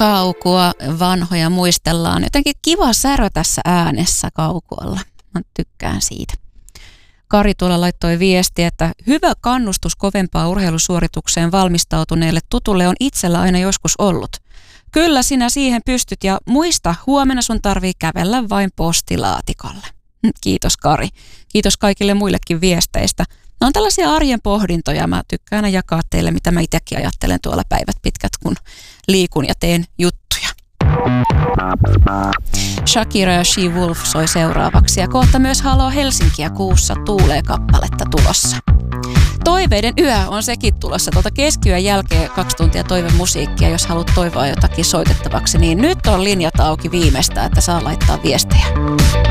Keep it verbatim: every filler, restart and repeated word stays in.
Kaukua, vanhoja muistellaan. Jotenkin kiva särö tässä äänessä Kaukualla. Mä tykkään siitä. Kari tuolla laittoi viesti, että hyvä kannustus kovempaa urheilusuoritukseen valmistautuneelle tutulle on itsellä aina joskus ollut. Kyllä sinä siihen pystyt ja muista, huomenna sun tarvii kävellä vain postilaatikolle. Kiitos Kari. Kiitos kaikille muillekin viesteistä. Nämä on tällaisia arjen pohdintoja. Mä tykkään aina jakaa teille, mitä mä itsekin ajattelen tuolla päivät pitkät, kun liikun ja teen juttuja. Shakira ja She Wolf soi seuraavaksi ja kohta myös Haloo Helsinkiä kuussa tuulee kappaletta tulossa. Toiveiden yö on sekin tulossa. Tuolta keskiyön jälkeen kaksi tuntia toivemusiikkia. Jos haluat toivoa jotakin soitettavaksi, niin nyt on linjat auki viimeistään, että saa laittaa viestejä.